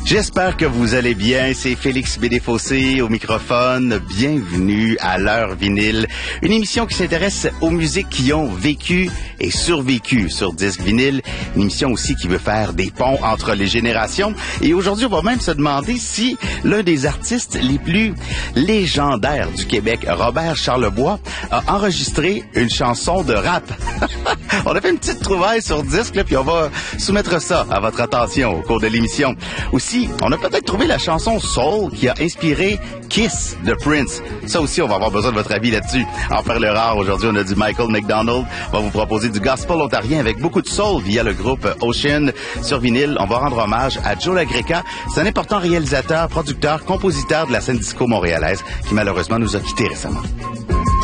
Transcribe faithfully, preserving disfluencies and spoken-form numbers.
J'espère que vous allez bien. C'est Félix Bédéfossé au microphone. Bienvenue à l'heure vinyle, une émission qui s'intéresse aux musiques qui ont vécu et survécu sur disque vinyle. Une émission aussi qui veut faire des ponts entre les générations. Et aujourd'hui, on va même se demander si l'un des artistes les plus légendaires du Québec, Robert Charlebois, a enregistré une chanson de rap. On a fait une petite trouvaille sur disque, là, puis on va soumettre ça à votre attention au cours de l'émission. Aussi, on a peut-être trouvé la chanson Soul qui a inspiré Kiss de Prince. Ça aussi, on va avoir besoin de votre avis là-dessus. En perle rare, aujourd'hui, on a du Michael McDonald. On va vous proposer du gospel ontarien avec beaucoup de soul via le groupe Ocean. Sur vinyle, on va rendre hommage à Joe LaGreca. C'est un important réalisateur, producteur, compositeur de la scène disco montréalaise qui malheureusement nous a quittés récemment.